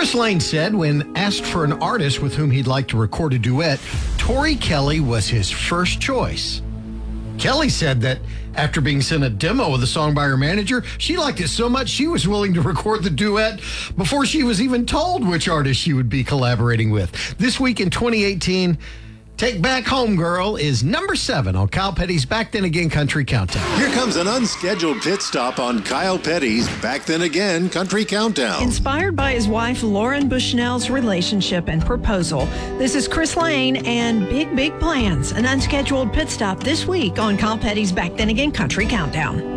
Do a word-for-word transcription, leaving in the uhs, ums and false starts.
Chris Lane said when asked for an artist with whom he'd like to record a duet, Tori Kelly was his first choice. Kelly said that after being sent a demo of the song by her manager, she liked it so much she was willing to record the duet before she was even told which artist she would be collaborating with. This week in twenty eighteen, Take Back Home Girl is number seven on Kyle Petty's Back Then Again Country Countdown. Here comes an unscheduled pit stop on Kyle Petty's Back Then Again Country Countdown. Inspired by his wife Lauren Bushnell's relationship and proposal, this is Chris Lane and Big Big Plans, an unscheduled pit stop this week on Kyle Petty's Back Then Again Country Countdown.